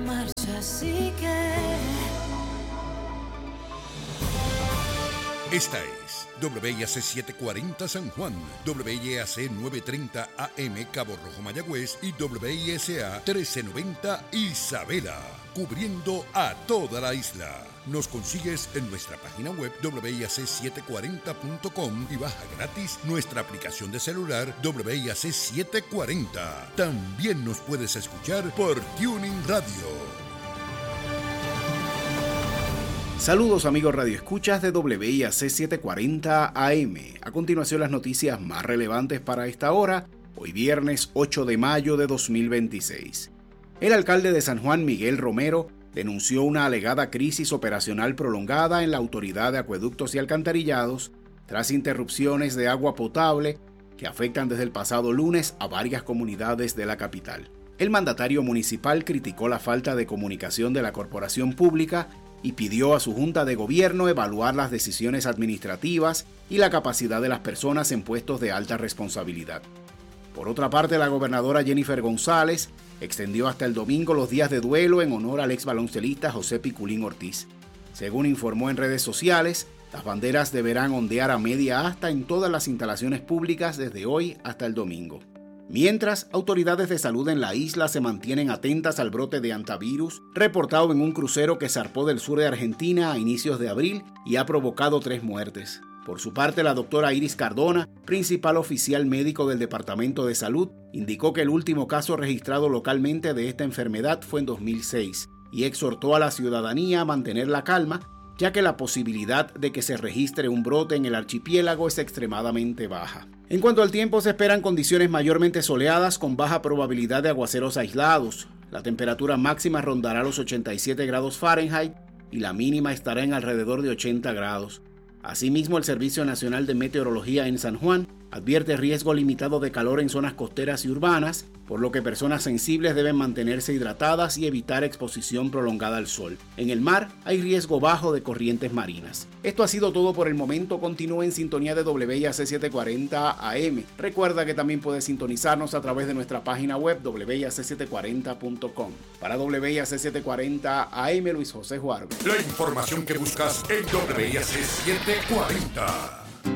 marcha, así que... Esta es WIAC 740 San Juan, WIAC 930 AM Cabo Rojo Mayagüez y WISA 1390 Isabela, cubriendo a toda la isla. Nos consigues en nuestra página web WIAC740.com y baja gratis nuestra aplicación de celular WIAC 740. También nos puedes escuchar por Tuning Radio. Saludos amigos radioescuchas de WIAC 740 AM. A continuación las noticias más relevantes para esta hora, hoy viernes 8 de mayo de 2026. El alcalde de San Juan, Miguel Romero, denunció una alegada crisis operacional prolongada en la Autoridad de Acueductos y Alcantarillados tras interrupciones de agua potable que afectan desde el pasado lunes a varias comunidades de la capital. El mandatario municipal criticó la falta de comunicación de la corporación pública y pidió a su Junta de Gobierno evaluar las decisiones administrativas y la capacidad de las personas en puestos de alta responsabilidad. Por otra parte, la gobernadora Jennifer González extendió hasta el domingo los días de duelo en honor al ex baloncelista José Piculín Ortiz. Según informó en redes sociales, las banderas deberán ondear a media asta en todas las instalaciones públicas desde hoy hasta el domingo. Mientras, autoridades de salud en la isla se mantienen atentas al brote de hantavirus reportado en un crucero que zarpó del sur de Argentina a inicios de abril y ha provocado 3 muertes. Por su parte, la doctora Iris Cardona, principal oficial médico del Departamento de Salud, indicó que el último caso registrado localmente de esta enfermedad fue en 2006 y exhortó a la ciudadanía a mantener la calma, ya que la posibilidad de que se registre un brote en el archipiélago es extremadamente baja. En cuanto al tiempo, se esperan condiciones mayormente soleadas con baja probabilidad de aguaceros aislados. La temperatura máxima rondará los 87 grados Fahrenheit y la mínima estará en alrededor de 80 grados. Asimismo, el Servicio Nacional de Meteorología en San Juan advierte riesgo limitado de calor en zonas costeras y urbanas, por lo que personas sensibles deben mantenerse hidratadas y evitar exposición prolongada al sol. En el mar hay riesgo bajo de corrientes marinas. Esto ha sido todo por el momento. Continúe en sintonía de WIAC 740 AM. Recuerda que también puedes sintonizarnos a través de nuestra página web WIAC740.com. Para WIAC 740 AM, Luis José Juárez. La información que buscas en WIAC 740.